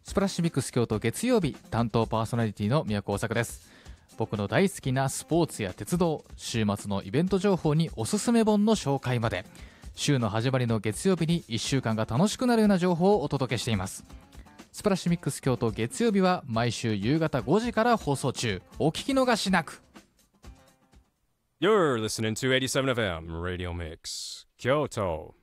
スプラッシュミックス京都月曜日、担当パーソナリティの宮古大作です。僕の大好きなスポーツや鉄道、週末のイベント情報におすすめ本の紹介まで、週の始まりの月曜日に1週間が楽しくなるような情報をお届けしています。スプラッシュミックス京都月曜日は毎週夕方5時から放送中。お聞き逃しなく。 You're listening to 87FM Radio Mix Kyoto.